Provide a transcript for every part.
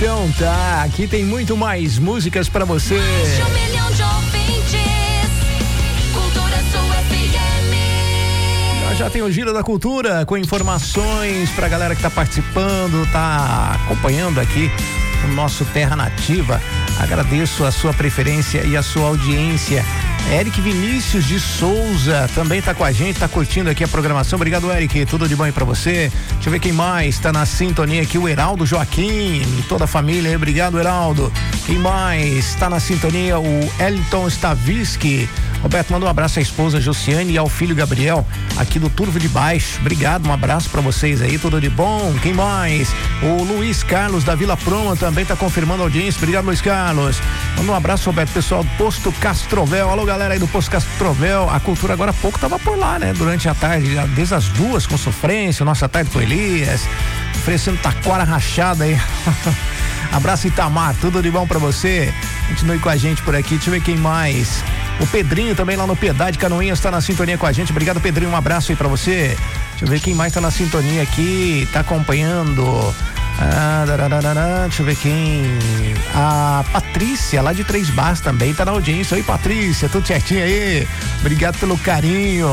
Então tá, aqui tem muito mais músicas pra você. Mais de 1 milhão de ouvintes, Cultura Sul FM. Já tem o Giro da Cultura com informações pra galera que tá participando, tá acompanhando aqui o nosso Terra Nativa. Agradeço a sua preferência e a sua audiência. Eric Vinícius de Souza também tá com a gente, tá curtindo aqui a programação. Obrigado, Eric, tudo de bom aí pra você. Deixa eu ver quem mais tá na sintonia aqui, o Heraldo Joaquim e toda a família. Obrigado, Heraldo. Quem mais tá na sintonia? O Elton Stavisky. Roberto, manda um abraço à esposa Josiane e ao filho Gabriel, aqui do Turvo de Baixo. Obrigado, um abraço pra vocês aí, tudo de bom. Quem mais? O Luiz Carlos da Vila Proma também tá confirmando a audiência. Obrigado, Luiz Carlos. Manda um abraço, Roberto, pessoal do Posto Castrovel. Alô, galera aí do Posto Castrovel. A Cultura agora há pouco tava por lá, né? Durante a tarde, desde as 2 com Sofrência, nossa tarde com Elias, oferecendo taquara rachada aí. Abraço, Itamar, tudo de bom pra você. Continue com a gente por aqui. Deixa eu ver quem mais. O Pedrinho também lá no Piedade Canoinhas tá na sintonia com a gente. Obrigado, Pedrinho, um abraço aí pra você. Deixa eu ver quem mais tá na sintonia aqui, tá acompanhando. Deixa eu ver quem. A Patrícia lá de Três Barras também tá na audiência. Oi, Patrícia, tudo certinho aí? Obrigado pelo carinho.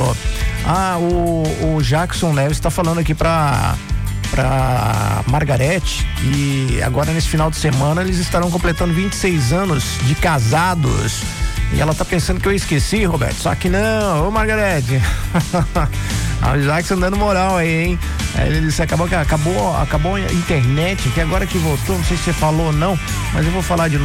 O Jackson Neves tá falando aqui pra Margarete, e agora nesse final de semana eles estarão completando 26 anos de casados. E ela tá pensando que eu esqueci, Roberto, só que não. Ô, Margarete. O Jackson dando moral aí, hein? Ele disse, acabou a internet, que agora que voltou, não sei se você falou ou não, mas eu vou falar de novo.